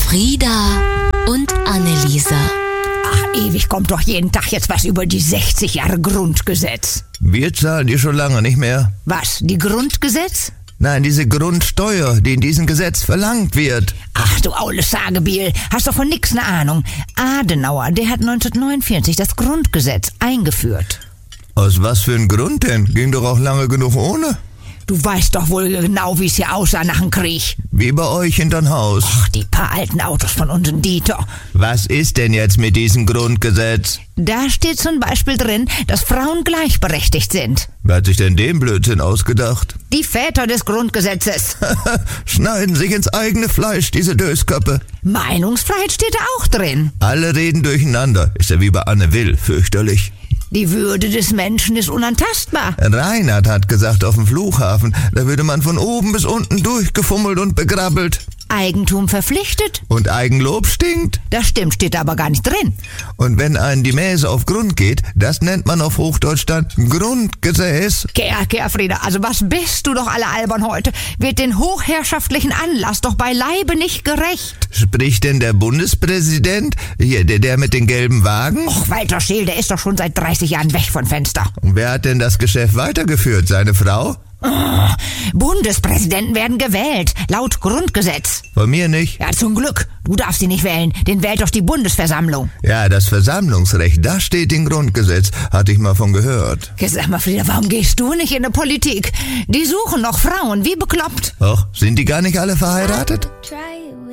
Frieda und Anneliese. Ach, ewig kommt doch jeden Tag jetzt was über die 60 Jahre Grundgesetz. Wir zahlen die schon lange nicht mehr. Was, die Grundgesetz? Nein, diese Grundsteuer, die in diesem Gesetz verlangt wird. Ach du aules Sagebiel, hast doch von nix ne Ahnung. Adenauer, der hat 1949 das Grundgesetz eingeführt. Aus was für ein Grund denn? Ging doch auch lange genug ohne. Du weißt doch wohl genau, wie es hier aussah nach dem Krieg. Wie bei euch hinterm Haus. Ach, die paar alten Autos von unserem Dieter. Was ist denn jetzt mit diesem Grundgesetz? Da steht zum Beispiel drin, dass Frauen gleichberechtigt sind. Wer hat sich denn den Blödsinn ausgedacht? Die Väter des Grundgesetzes. Schneiden sich ins eigene Fleisch, diese Dösköppe. Meinungsfreiheit steht da auch drin. Alle reden durcheinander. Ist ja wie bei Anne Will, fürchterlich. Die Würde des Menschen ist unantastbar. Reinhard hat gesagt auf dem Flughafen, da würde man von oben bis unten durchgefummelt und begrabbelt. Eigentum verpflichtet. Und Eigenlob stinkt. Das stimmt, steht da aber gar nicht drin. Und wenn einen die Mäse auf Grund geht, das nennt man auf Hochdeutsch dann Grundgesetz. Kehr, Frieda, also was bist du doch alle albern heute? Wird den hochherrschaftlichen Anlass doch beileibe nicht gerecht. Spricht denn der Bundespräsident, hier, der mit den gelben Wagen? Och, Walter Scheel, der ist doch schon seit 30 Jahren weg vom Fenster. Und wer hat denn das Geschäft weitergeführt? Seine Frau? Oh, Bundespräsidenten werden gewählt, laut Grundgesetz. Von mir nicht. Ja, zum Glück. Du darfst ihn nicht wählen. Den wählt doch die Bundesversammlung. Ja, das Versammlungsrecht, das steht im Grundgesetz. Hatte ich mal von gehört. Jetzt sag mal, Frieda, warum gehst du nicht in die Politik? Die suchen noch Frauen, wie bekloppt. Ach, sind die gar nicht alle verheiratet? Try